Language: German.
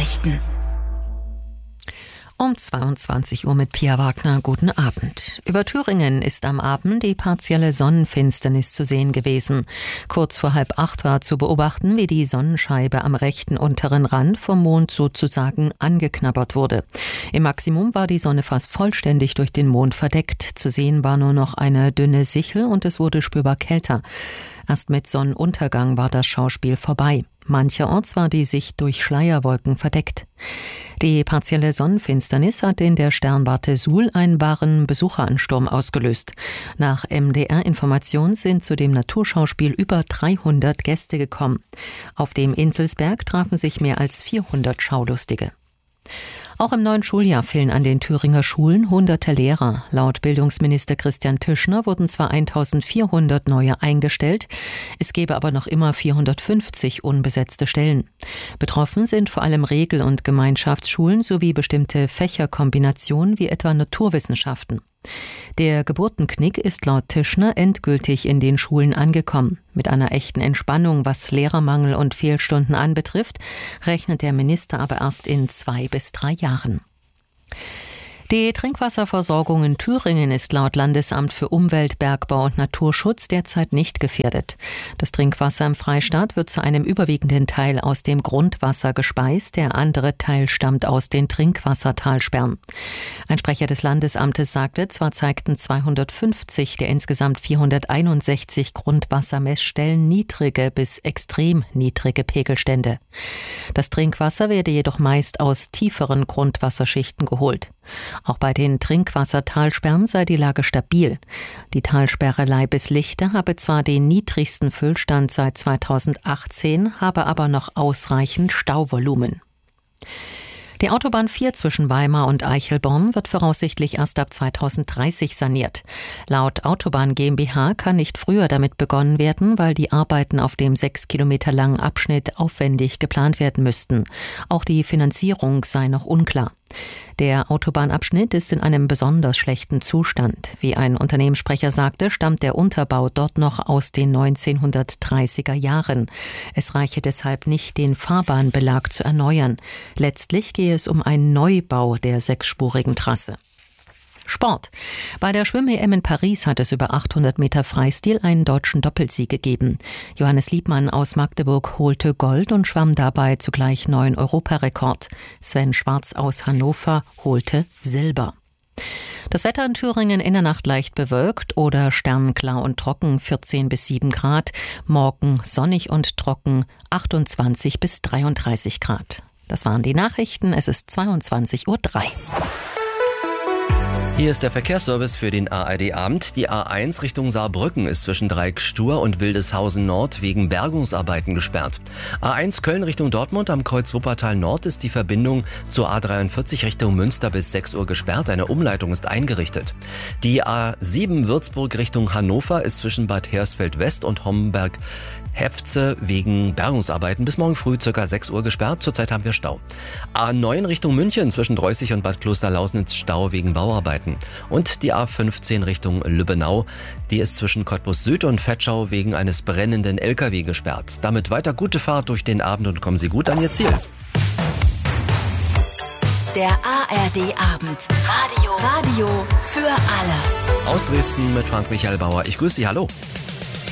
Nachrichten. Um 22 Uhr mit Pia Wagner. Guten Abend. Über Thüringen ist am Abend die partielle Sonnenfinsternis zu sehen gewesen. Kurz vor 7:30 war zu beobachten, wie die Sonnenscheibe am rechten unteren Rand vom Mond sozusagen angeknabbert wurde. Im Maximum war die Sonne fast vollständig durch den Mond verdeckt. Zu sehen war nur noch eine dünne Sichel und es wurde spürbar kälter. Erst mit Sonnenuntergang war das Schauspiel vorbei. Mancherorts war die Sicht durch Schleierwolken verdeckt. Die partielle Sonnenfinsternis hat in der Sternwarte Suhl einen wahren Besucheransturm ausgelöst. Nach MDR-Information sind zu dem Naturschauspiel über 300 Gäste gekommen. Auf dem Inselsberg trafen sich mehr als 400 Schaulustige. Auch im neuen Schuljahr fehlen an den Thüringer Schulen hunderte Lehrer. Laut Bildungsminister Christian Tischner wurden zwar 1400 neue eingestellt, es gäbe aber noch immer 450 unbesetzte Stellen. Betroffen sind vor allem Regel- und Gemeinschaftsschulen sowie bestimmte Fächerkombinationen wie etwa Naturwissenschaften. Der Geburtenknick ist laut Tischner endgültig in den Schulen angekommen. Mit einer echten Entspannung, was Lehrermangel und Fehlstunden anbetrifft, rechnet der Minister aber erst in 2 bis 3 Jahren. Die Trinkwasserversorgung in Thüringen ist laut Landesamt für Umwelt, Bergbau und Naturschutz derzeit nicht gefährdet. Das Trinkwasser im Freistaat wird zu einem überwiegenden Teil aus dem Grundwasser gespeist, der andere Teil stammt aus den Trinkwassertalsperren. Ein Sprecher des Landesamtes sagte, zwar zeigten 250 der insgesamt 461 Grundwassermessstellen niedrige bis extrem niedrige Pegelstände. Das Trinkwasser werde jedoch meist aus tieferen Grundwasserschichten geholt. Auch bei den Trinkwassertalsperren sei die Lage stabil. Die Talsperre Leibeslichte habe zwar den niedrigsten Füllstand seit 2018, habe aber noch ausreichend Stauvolumen. Die Autobahn 4 zwischen Weimar und Eichelborn wird voraussichtlich erst ab 2030 saniert. Laut Autobahn GmbH kann nicht früher damit begonnen werden, weil die Arbeiten auf dem 6 Kilometer langen Abschnitt aufwendig geplant werden müssten. Auch die Finanzierung sei noch unklar. Der Autobahnabschnitt ist in einem besonders schlechten Zustand. Wie ein Unternehmenssprecher sagte, stammt der Unterbau dort noch aus den 1930er Jahren. Es reiche deshalb nicht, den Fahrbahnbelag zu erneuern. Letztlich gehe es um einen Neubau der 6-spurigen Trasse. Sport. Bei der Schwimm-EM in Paris hat es über 800 Meter Freistil einen deutschen Doppelsieg gegeben. Johannes Liebmann aus Magdeburg holte Gold und schwamm dabei zugleich neuen Europarekord. Sven Schwarz aus Hannover holte Silber. Das Wetter in Thüringen in der Nacht leicht bewölkt oder sternklar und trocken, 14 bis 7 Grad. Morgen sonnig und trocken, 28 bis 33 Grad. Das waren die Nachrichten. Es ist 22:03 Uhr. Hier ist der Verkehrsservice für den ARD-Abend. Die A1 Richtung Saarbrücken ist zwischen Dreieckstur und Wildeshausen Nord wegen Bergungsarbeiten gesperrt. A1 Köln Richtung Dortmund am Kreuz Wuppertal Nord ist die Verbindung zur A43 Richtung Münster bis 6 Uhr gesperrt. Eine Umleitung ist eingerichtet. Die A7 Würzburg Richtung Hannover ist zwischen Bad Hersfeld West und Homberg-Hefze wegen Bergungsarbeiten bis morgen früh ca. 6 Uhr gesperrt. Zurzeit haben wir Stau. A9 Richtung München zwischen Dreußig und Bad Klosterlausnitz Stau wegen Bauarbeiten. Und die A15 Richtung Lübbenau, die ist zwischen Cottbus Süd und Vetschau wegen eines brennenden LKW gesperrt. Damit weiter gute Fahrt durch den Abend und kommen Sie gut an Ihr Ziel. Der ARD-Abend. Radio für alle. Aus Dresden mit Frank Michael Bauer. Ich grüße Sie, hallo.